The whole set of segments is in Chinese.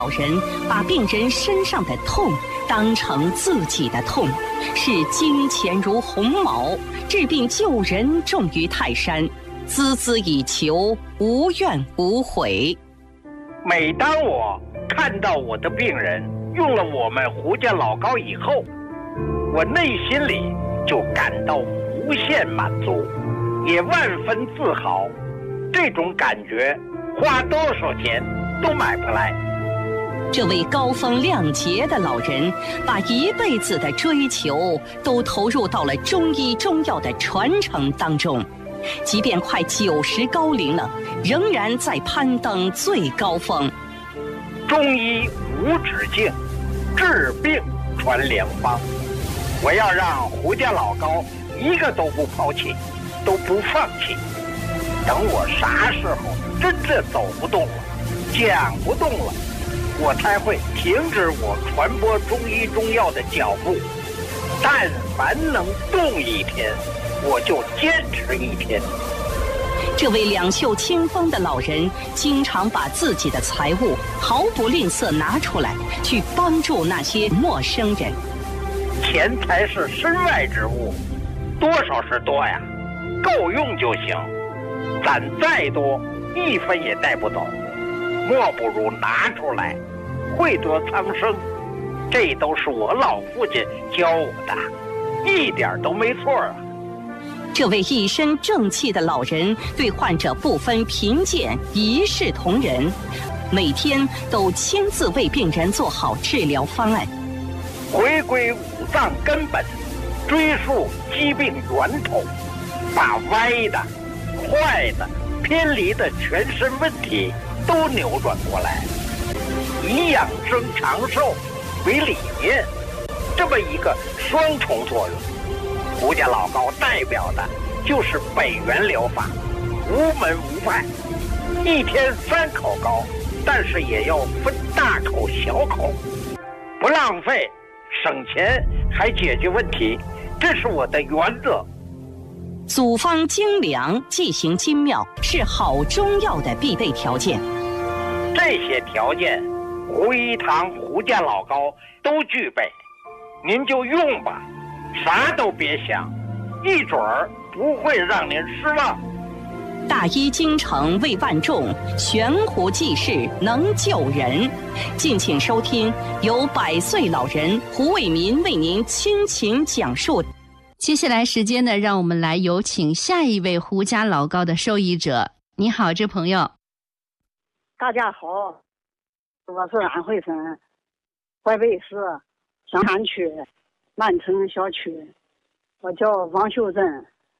老人把病人身上的痛当成自己的痛，视金钱如鸿毛，治病救人重于泰山，孜孜以求，无怨无悔。 每当我看到我的病人用了我们胡家老膏以后，我内心里就感到无限满足，也万分自豪。这种感觉花多少钱都买不来。 这位高风亮节的老人，把一辈子的追求都投入到了中医中药的传承当中，即便快90高龄了，仍然在攀登最高峰。 中医无止境，治病传良方。我要让胡家老膏一个都不抛弃，都不放弃。等我啥时候真正走不动了，讲不动了，我才会停止我传播中医中药的脚步。但凡能动一天，我就坚持一天。 这位两袖清风的老人，经常把自己的财物毫不吝啬拿出来，去帮助那些陌生人。 钱财是身外之物，多少是多呀，够用就行。攒再多，一分也带不走，莫不如拿出来，惠泽苍生。这都是我老父亲教我的，一点都没错啊。 这位一身正气的老人，对患者不分贫贱，一视同仁，每天都亲自为病人做好治疗方案。 回归五脏根本，追溯疾病源头，把歪的、坏的、偏离的全身问题都扭转过来，以养生长寿为理念，这么一个双重作用。胡家老膏代表的就是北元疗法，无门无派，一天3口膏，但是也要分大口小口，不浪费，省钱还解决问题，这是我的原则。 组方精良，剂型精妙，是好中药的必备条件。 这些条件，胡一堂胡家老膏都具备，您就用吧，啥都别想，一准儿不会让您失望。 大医精诚为万众，悬壶济世能救人。敬请收听由100岁老人胡伟民为您倾情讲述。 接下来时间呢，让我们来有请下一位胡家老膏的受益者。你好，这朋友。 大家好，我是安徽省淮北市湘潭区曼城小区，我叫王秀珍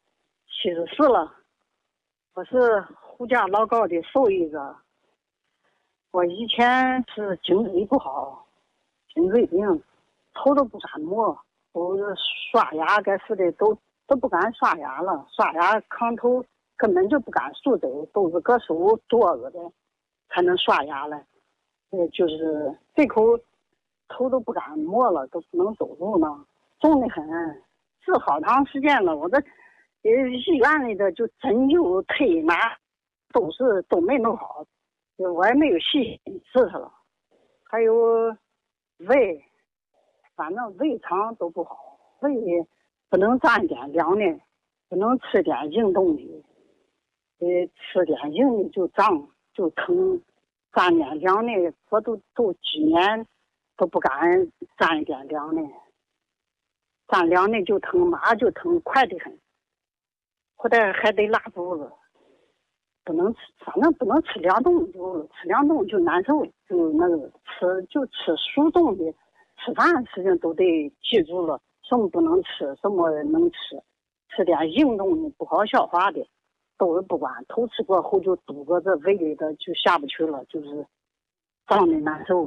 ，74了，我是胡家老膏的受益者。我以前是颈椎不好，颈椎病，头都不敢摸，都是刷牙该是的都不敢刷牙了，刷牙炕头根本就不敢竖走，都是搁手垛着的才能刷牙了。就是这口头都不敢摸了，都不能走路呢，重得很，治好长时间了。我这医院里的就针灸推拿都没弄好，我也没有细心治它了。还有胃，反正胃肠都不好，胃不能沾点凉的，不能吃点硬东西，吃点硬的就胀就疼，沾点凉的我都几年都不敢沾一点凉的，沾凉的就疼，马上就疼，快得很，后来还得拉肚子，不能吃，反正不能吃凉冻，就吃凉冻就难受，就那个吃熟冻的，吃饭事情都得记住了，什么不能吃，什么能吃，吃点硬冻的不好消化的都是不管，头吃过后就堵着这胃里的就下不去了，就是胀的难受。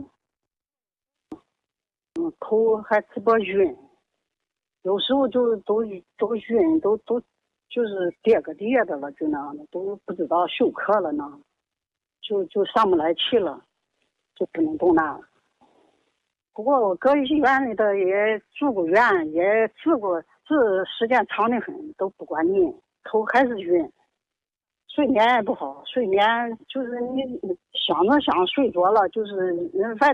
头还直播晕，有时候就都晕，都就是跌个跌的了，就那样的，都不知道休克了呢，就上不来气了，就不能动弹了。不过我搁医院里的也住过院，也治时间长得很，都不管你，头还是晕， 睡眠也不好，睡眠就是你想睡着了，就是反